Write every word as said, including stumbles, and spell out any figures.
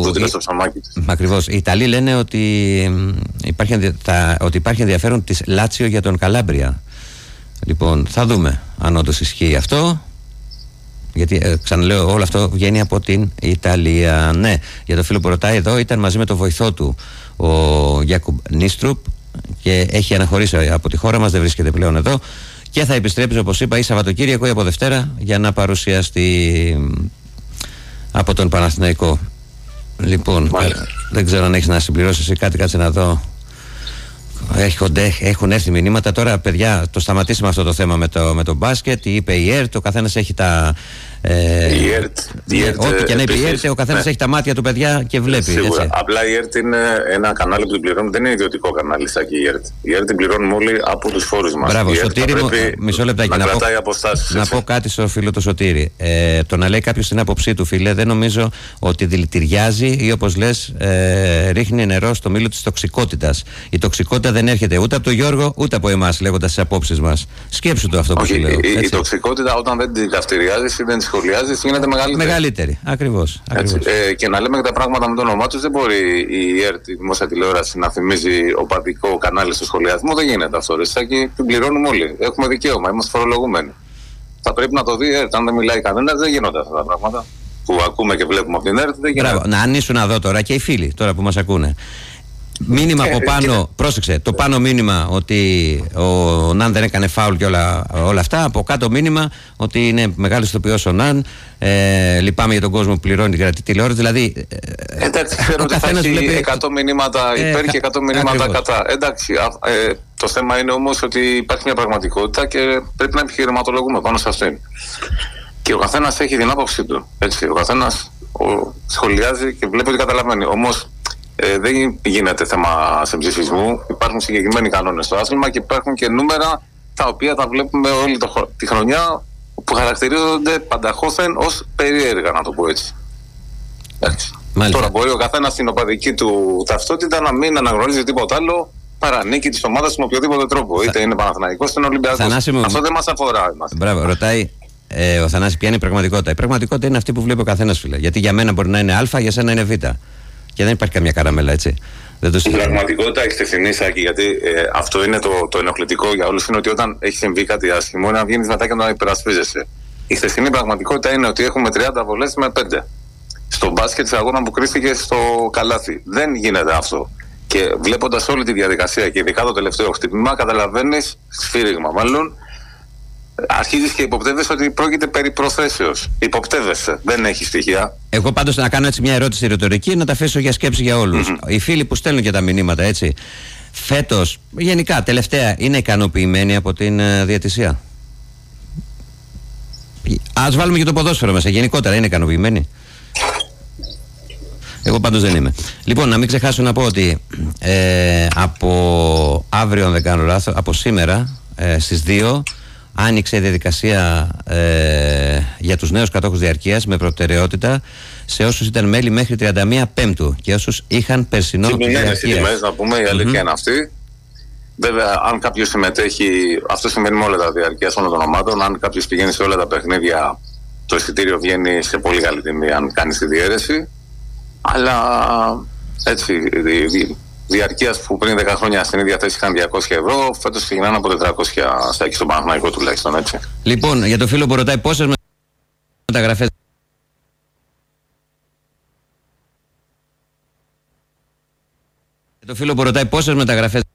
βούτυρα στο ψωμάκι της. Ακριβώς. Οι Ιταλοί λένε ότι υπάρχει, θα, ότι υπάρχει ενδιαφέρον της Λάτσιο για τον Καλάμπρια. Λοιπόν, θα δούμε αν όντως ισχύει αυτό. Γιατί ε, ξαναλέω, όλο αυτό βγαίνει από την Ιταλία. Ναι, για το φίλο που ρωτάει εδώ, ήταν μαζί με το βοηθό του ο Γιάκουμπ Νίστρουπ και έχει αναχωρήσει από τη χώρα μας, δεν βρίσκεται πλέον εδώ και θα επιστρέψει, όπως είπα, ή Σαββατοκύριακο ή από Δευτέρα για να παρουσιαστεί από τον Παναθηναϊκό. Λοιπόν, ε, δεν ξέρω αν έχεις να συμπληρώσεις ή κάτι, κάτσε να δω. Έχουν, έχουν έρθει μηνύματα. Τώρα, παιδιά, το σταματήσουμε αυτό το θέμα με το, με το μπάσκετ. Είπε η ΕΡΤ, ο καθένας έχει τα. Ε, η ΕΡΤ. Ό,τι και να είπε η ΕΡΤ, ο καθένας ναι. έχει τα μάτια του, παιδιά, και βλέπει. Σίγουρα. Έτσι. Απλά η ΕΡΤ είναι ένα κανάλι που την πληρώνουν, δεν είναι ιδιωτικό κανάλι σαν και η ΕΡΤ. Η ΕΡΤ την πληρώνουμε όλοι από τους φόρους μας. Μπράβο, Σωτήρη, μισό λεπτάκι. Να, να, πω, να πω κάτι στο φίλο του Σωτήρη. Ε, το να λέει κάποιος την άποψή του, φίλε, δεν νομίζω ότι δηλητηριάζει ή, όπως λες, ε, ρίχνει νερό στο μήλο της τοξικότητας. Η τοξικότητα δεν έρχεται ούτε από τον Γιώργο ούτε από εμάς, λέγοντας τις απόψεις μας. Σκέψου το αυτό που Όχι, σου λέω. Η, η τοξικότητα, όταν δεν την καυτηριάζεις ή δεν τη σχολιάζεις, γίνεται μεγαλύτερη. Μεγαλύτερη, ακριβώς. ακριβώς. Ε, και να λέμε και τα πράγματα με το όνομά τους, δεν μπορεί η ΕΡΤ, η δημόσια τηλεόραση, να θυμίζει οπαδικό κανάλι στο σχολιασμό. Δεν γίνεται αυτό. Και την πληρώνουμε όλοι. Έχουμε δικαίωμα, είμαστε φορολογούμενοι. Θα πρέπει να το δει η ΕΡΤ. Αν δεν μιλάει κανένα, δεν γίνονται αυτά τα πράγματα που ακούμε και βλέπουμε από την ΕΡΤ. Δεν γίνονται. Μπράβο, να αν ήσουν εδώ τώρα και οι φίλοι τώρα που μας ακούνε. Μήνυμα από πάνω, και... πρόσεξε, το πάνω μήνυμα ότι ο Ναν δεν έκανε φάουλ και όλα, όλα αυτά. Από κάτω μήνυμα ότι είναι μεγάλος ηθοποιός ο Ναν. Ε, λυπάμαι για τον κόσμο που πληρώνει την κρατή τηλεόραση. Δηλαδή. Εντάξει, ξέρω ότι θα έχει βλέπει... εκατό μηνύματα υπέρ ε, και εκατό μηνύματα ακριβώς. κατά. Εντάξει, ε, το θέμα είναι όμως ότι υπάρχει μια πραγματικότητα και πρέπει να επιχειρηματολογούμε πάνω σε αυτήν. Και ο καθένας έχει την άποψή του. Έτσι, ο καθένας σχολιάζει και βλέπει ότι καταλαβαίνει. Όμως. Ε, δεν γίνεται θέμα σε ψηφισμού. Υπάρχουν συγκεκριμένοι κανόνες στο άθλημα και υπάρχουν και νούμερα τα οποία τα βλέπουμε όλη το, τη χρονιά που χαρακτηρίζονται πανταχώθεν ως περίεργα, να το πω έτσι. έτσι. Τώρα μπορεί ο καθένας στην οπαδική του ταυτότητα να μην αναγνωρίζει τίποτα άλλο παρά νίκη της ομάδας με οποιοδήποτε τρόπο. Θα... Είτε είναι Παναθηναϊκός είτε είναι Ολυμπιακός. Αυτό δεν μας αφορά εμάς. Μπράβο, ρωτάει ε, ο Θανάσης ποια είναι η πραγματικότητα. Η πραγματικότητα είναι αυτή που βλέπει ο καθένας, φίλε. Γιατί για μένα μπορεί να είναι Α, για σένα είναι Β. Και δεν υπάρχει καμιά καραμέλα, έτσι. Δεν το η πραγματικότητα έχει ευθυνή, Σάκη, γιατί ε, αυτό είναι το, το ενοχλητικό για όλους. Είναι ότι όταν έχει συμβεί κάτι άσχημο, να βγαίνει μετά και να υπερασπίζεσαι. Η χθεσινή πραγματικότητα είναι ότι έχουμε τριάντα βολές με πέντε. Στο μπάσκετ, σε αγώνα που κρίστηκε στο καλάθι. Δεν γίνεται αυτό. Και βλέποντας όλη τη διαδικασία και ειδικά το τελευταίο χτύπημα, καταλαβαίνεις, σφύριγμα μάλλον, αρχίζεις και υποπτεύεσαι ότι πρόκειται περί προθέσεως. Υποπτεύεσαι. Δεν έχει στοιχεία. Εγώ πάντως να κάνω έτσι μια ερώτηση ρητορική, να τα αφήσω για σκέψη για όλους. Mm-hmm. Οι φίλοι που στέλνουν και τα μηνύματα, έτσι. Φέτος, γενικά, τελευταία, είναι ικανοποιημένοι από την uh, διαιτησία. Ας βάλουμε και το ποδόσφαιρο μέσα. Γενικότερα, είναι ικανοποιημένοι. Εγώ πάντως δεν είμαι. Λοιπόν, να μην ξεχάσω να πω ότι ε, από αύριο, αν δεν κάνω λάθος, από σήμερα ε, στις δύο. Άνοιξε η διαδικασία ε, για τους νέους κατόχους διαρκείας με προτεραιότητα σε όσους ήταν μέλη μέχρι τριάντα μία Πέμπτου και όσους είχαν περσινό διαρκείας. Είναι τιμές, να πούμε, η αλήθεια mm-hmm. είναι αυτή. Βέβαια, αν κάποιος συμμετέχει, αυτό σημαίνει με όλα τα διαρκείας όλων των ομάδων. Αν κάποιος πηγαίνει σε όλα τα παιχνίδια, το εισιτήριο βγαίνει σε πολύ καλή τιμή αν κάνει τη διαίρεση. Αλλά έτσι. Διαρκείας που πριν δέκα χρόνια στην ίδια θέση είχαν διακόσια ευρώ, φέτος ξεκινάνε από τετρακόσια στάκη στον Παναθηναϊκό τουλάχιστον, έτσι. Λοιπόν, για το φίλο που ρωτάει πόσες μεταγραφές. Για το φίλο που ρωτάει πόσες μεταγραφές.